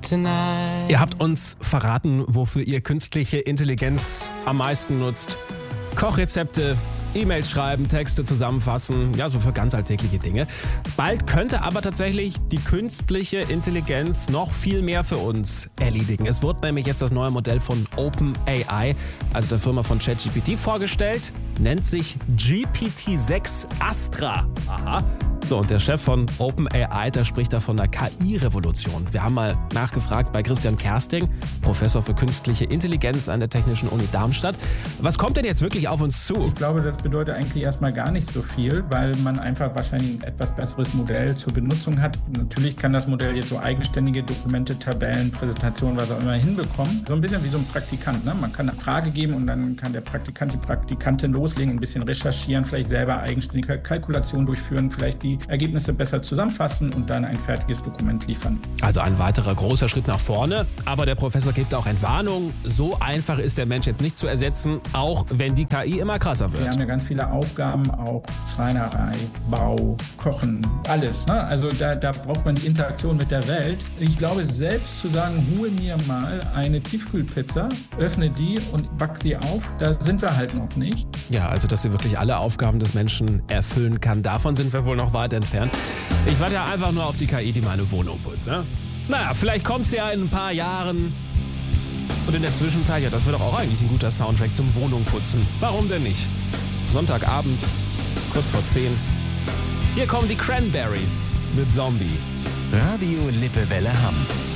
tonight. Ihr habt uns verraten, wofür ihr künstliche Intelligenz am meisten nutzt. Kochrezepte, E-Mails schreiben, Texte zusammenfassen, ja, so für ganz alltägliche Dinge. Bald könnte aber tatsächlich die künstliche Intelligenz noch viel mehr für uns erledigen. Es wird nämlich jetzt das neue Modell von OpenAI, also der Firma von ChatGPT, vorgestellt. Nennt sich GPT-6 Astra. Aha. So, und der Chef von OpenAI, der spricht da von einer KI-Revolution. Wir haben mal nachgefragt bei Christian Kersting, Professor für künstliche Intelligenz an der Technischen Uni Darmstadt. Was kommt denn jetzt wirklich auf uns zu? Ich glaube, das bedeutet eigentlich erstmal gar nicht so viel, weil man einfach wahrscheinlich ein etwas besseres Modell zur Benutzung hat. Natürlich kann das Modell jetzt so eigenständige Dokumente, Tabellen, Präsentationen, was auch immer hinbekommen. So ein bisschen wie so ein Praktikant, ne? Man kann eine Frage geben und dann kann der Praktikant, die Praktikantin loslegen, ein bisschen recherchieren, vielleicht selber eigenständige Kalkulationen durchführen, vielleicht die Ergebnisse besser zusammenfassen und dann ein fertiges Dokument liefern. Also ein weiterer großer Schritt nach vorne. Aber der Professor gibt auch Entwarnung. So einfach ist der Mensch jetzt nicht zu ersetzen, auch wenn die KI immer krasser wird. Wir haben ja ganz viele Aufgaben, auch Schreinerei, Bau, Kochen, alles. Ne? Also da braucht man die Interaktion mit der Welt. Ich glaube, selbst zu sagen, hole mir mal eine Tiefkühlpizza, öffne die und back sie auf, da sind wir halt noch nicht. Ja, also dass sie wirklich alle Aufgaben des Menschen erfüllen kann, davon sind wir wohl noch weit entfernt. Ich warte ja einfach nur auf die KI, die meine Wohnung putzt. Ne? Naja, vielleicht kommt sie ja in ein paar Jahren. Und in der Zwischenzeit, ja, das wäre doch auch eigentlich ein guter Soundtrack zum Wohnungputzen. Warum denn nicht? Sonntagabend, kurz vor 10. Hier kommen die Cranberries mit Zombie. Radio Lippewelle Hamm.